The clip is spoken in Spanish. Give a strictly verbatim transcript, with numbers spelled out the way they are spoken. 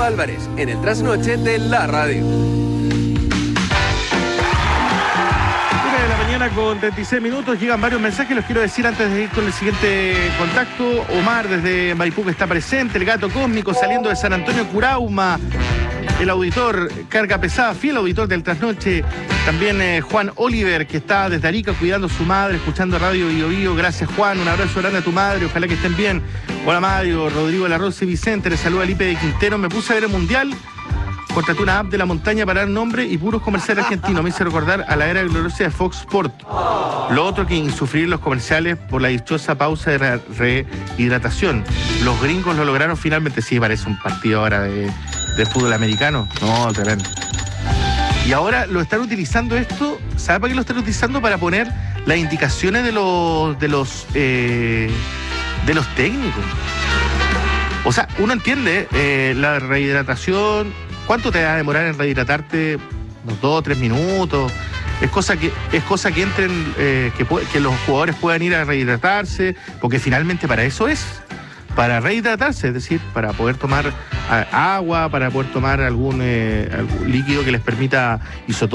Álvarez, en el trasnoche de la radio. Con treinta y seis minutos, llegan varios mensajes, los quiero decir antes de ir con el siguiente contacto. Omar desde Maipú que está presente, el gato cósmico saliendo de San Antonio Curauma, el auditor Carga Pesada, fiel auditor del Trasnoche, también eh, Juan Oliver que está desde Arica cuidando a su madre, escuchando Radio Bio Bio. Gracias Juan, un abrazo grande a tu madre, ojalá que estén bien. Hola Mario, Rodrigo Larroce Vicente, le saluda Lipe de Quintero. Me puse a ver el Mundial, contraté una app de la montaña para dar nombre y puros comerciales argentinos. Me hizo recordar a la era gloriosa de Fox Sport. Lo otro que insufrir los comerciales por la dichosa pausa de rehidratación. Los gringos lo lograron finalmente. Sí, parece un partido ahora de, de fútbol americano. No, tremendo. Y ahora lo están utilizando esto, ¿sabe para qué lo están utilizando? Para poner las indicaciones de los, de los, eh, de los técnicos. O sea, uno entiende eh, la rehidratación. ¿Cuánto te va a demorar en rehidratarte? Unos dos o tres minutos. Es cosa que, es cosa que entren, eh, que, que los jugadores puedan ir a rehidratarse, porque finalmente para eso es, para rehidratarse, es decir, para poder tomar agua, para poder tomar algún, eh, algún líquido que les permita isotonicidad.